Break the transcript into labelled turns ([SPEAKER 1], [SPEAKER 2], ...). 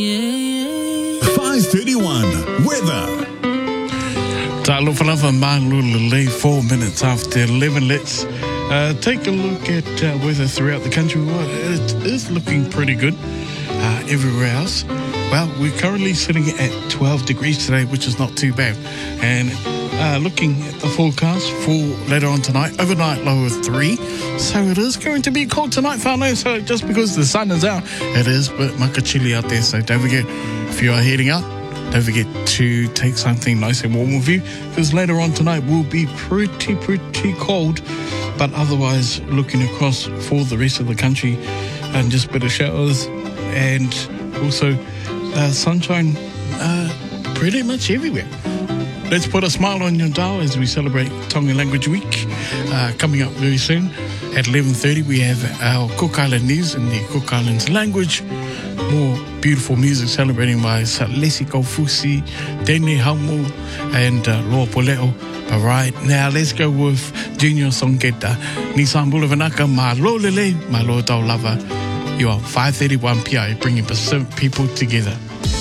[SPEAKER 1] 5:31 weather.
[SPEAKER 2] Ta'alofalava Malulele, 4 minutes after 11. Let's take a look at weather throughout the country. Well, it is looking pretty good everywhere else. Well, we're currently sitting at 12 degrees today, which is not too bad. And looking at the forecast for later on tonight, overnight low of 3. So it is going to be cold tonight, whānau. So just because the sun is out, it is a bit maka chilly out there. So don't forget, if you are heading out, don't forget to take something nice and warm with you, because later on tonight will be pretty cold. But otherwise, looking across for the rest of the country, and just a bit of showers and also sunshine pretty much everywhere. Let's put a smile on your dial as we celebrate Tonga Language Week. Coming up very soon at 11:30, we have our Cook Island news in the Cook Islands language. More beautiful music celebrating by Salesi Kofusi, Dene Haumu, and Loa Poleo. But right now, let's go with Junior Songketa. Nissan Boulevard, Malo Lele, Malo Taulava. You are 5:31 PI, bringing Pacific people together.